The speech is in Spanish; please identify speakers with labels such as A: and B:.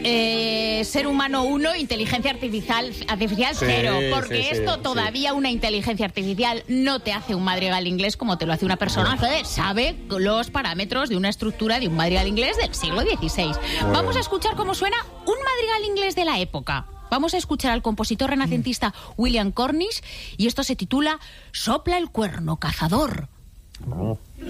A: Ser humano 1, inteligencia artificial 0, porque esto todavía una inteligencia artificial no te hace un madrigal inglés como te lo hace una persona que sabe los parámetros de una estructura de un madrigal inglés del siglo XVI. Vamos a escuchar cómo suena un madrigal inglés de la época. Vamos a escuchar al compositor renacentista William Cornish y esto se titula Sopla el cuerno cazador.